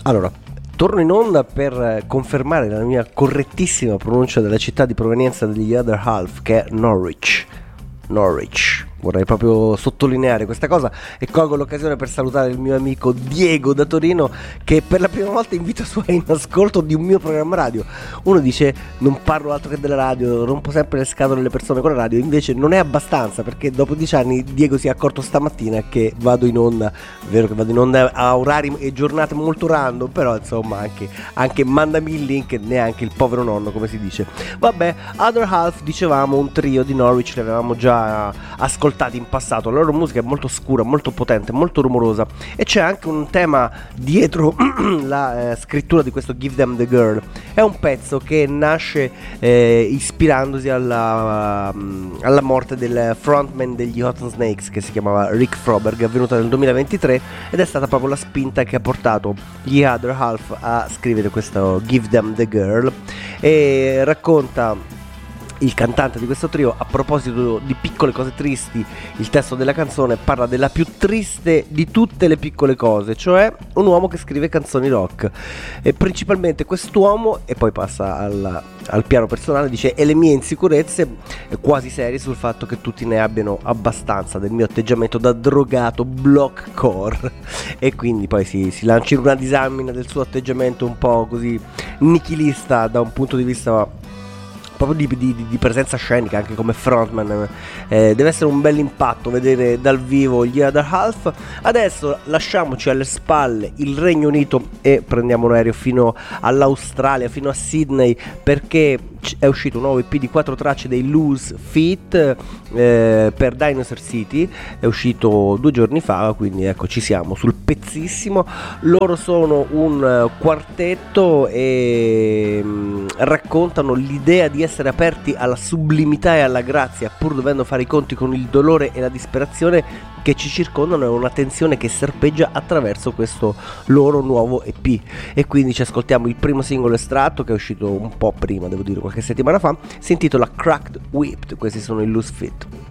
Allora, torno in onda per confermare la mia correttissima pronuncia della città di provenienza degli Other Half, che è Norwich. Norwich. Vorrei proprio sottolineare questa cosa e colgo l'occasione per salutare il mio amico Diego da Torino, che per la prima volta in vita sua è in ascolto di un mio programma radio. Uno dice non parlo altro che della radio, rompo sempre le scatole alle persone con la radio, invece non è abbastanza, perché dopo 10 anni Diego si è accorto stamattina che vado in onda, vero che vado in onda a orari e giornate molto random, però insomma anche mandami il link, neanche il povero nonno, come si dice. Vabbè, Other Half, dicevamo, un trio di Norwich, li avevamo già ascoltati in passato. La loro musica è molto scura, molto potente, molto rumorosa, e c'è anche un tema dietro la scrittura di questo Give Them the Girl. È un pezzo che nasce ispirandosi alla morte del frontman degli Hot Snakes, che si chiamava Rick Froberg, avvenuta nel 2023, ed è stata proprio la spinta che ha portato gli Other Half a scrivere questo Give Them the Girl. E racconta il cantante di questo trio, a proposito di piccole cose tristi, il testo della canzone parla della più triste di tutte le piccole cose, cioè un uomo che scrive canzoni rock, e principalmente quest'uomo, e poi passa al piano personale, dice: e le mie insicurezze quasi serie sul fatto che tutti ne abbiano abbastanza del mio atteggiamento da drogato blockcore. E quindi poi si lancia in una disamina del suo atteggiamento un po' così nichilista da un punto di vista proprio di presenza scenica, anche come frontman. Deve essere un bel impatto vedere dal vivo gli Other Half. Adesso lasciamoci alle spalle il Regno Unito e prendiamo un aereo fino all'Australia, fino a Sydney, perché è uscito un nuovo EP di 4 tracce dei Loose Feet per Dinosaur City. È uscito 2 giorni fa, quindi ecco, ci siamo sul pezzissimo. Loro sono un quartetto e raccontano l'idea di essere aperti alla sublimità e alla grazia, pur dovendo fare i conti con il dolore e la disperazione che ci circondano, è una tensione che serpeggia attraverso questo loro nuovo EP. E quindi ci ascoltiamo il primo singolo estratto, che è uscito un po' prima, devo dire qualche settimana fa, si intitola Cracked Whipped. Questi sono i Loose Fit.